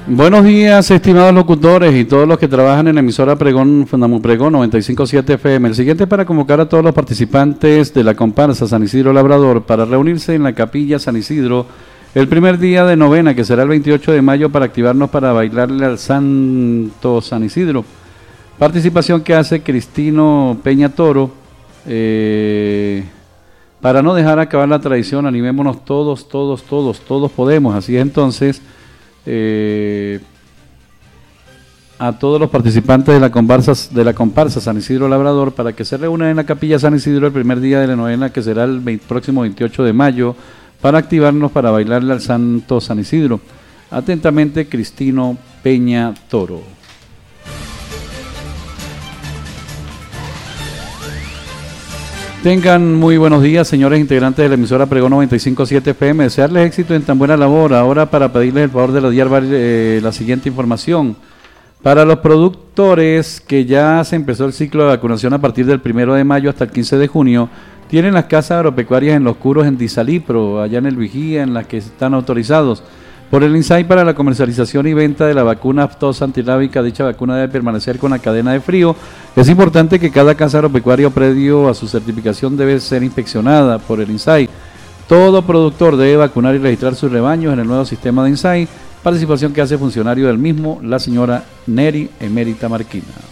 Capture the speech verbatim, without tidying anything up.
Buenos días, estimados locutores y todos los que trabajan en la emisora Pregón, Fundamo Pregón noventa y cinco punto siete F M. El siguiente es para convocar a todos los participantes de la comparsa San Isidro Labrador para reunirse en la capilla San Isidro el primer día de novena, que será el veintiocho de mayo, para activarnos para bailarle al Santo San Isidro. Participación que hace Cristino Peña Toro. Eh, para no dejar acabar la tradición, animémonos todos, todos, todos, todos podemos. Así es, entonces... Eh, a todos los participantes de la comparsa de la comparsa San Isidro Labrador para que se reúnan en la capilla San Isidro el primer día de la novena, que será el veinte, próximo veintiocho de mayo, para activarnos para bailarle al Santo San Isidro. Atentamente, Cristino Peña Toro. Tengan muy buenos días, señores integrantes de la emisora Pregón noventa y cinco punto siete F M. Desearles éxito en tan buena labor. Ahora, para pedirles el favor de radiar eh, la siguiente información. Para los productores que ya se empezó el ciclo de vacunación a partir del primero de mayo hasta el quince de junio, tienen las casas agropecuarias en Los Curos, en Disalipro, allá en el Vigía, en las que están autorizados por el INSAI para la comercialización y venta de la vacuna aftosa antirrábica. Dicha vacuna debe permanecer con la cadena de frío. Es importante que cada casa agropecuaria previo a su certificación debe ser inspeccionada por el INSAI. Todo productor debe vacunar y registrar sus rebaños en el nuevo sistema de INSAI. Participación que hace funcionario del mismo, la señora Neri Emérita Marquina.